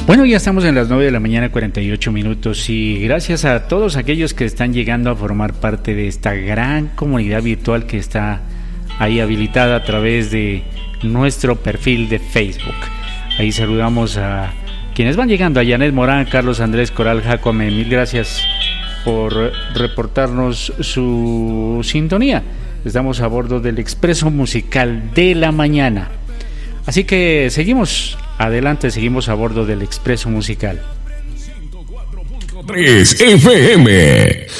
Bueno, ya estamos en las 9 de la mañana, 48 minutos, y gracias a todos aquellos que están llegando a formar parte de esta gran comunidad virtual que está ahí habilitada a través de nuestro perfil de Facebook. Ahí saludamos a quienes van llegando, a Janet Morán, Carlos Andrés Coral, Jacome, mil gracias por reportarnos su sintonía. Estamos a bordo del Expreso Musical de la Mañana. Así que seguimos adelante, seguimos a bordo del Expreso Musical. 104.3 FM,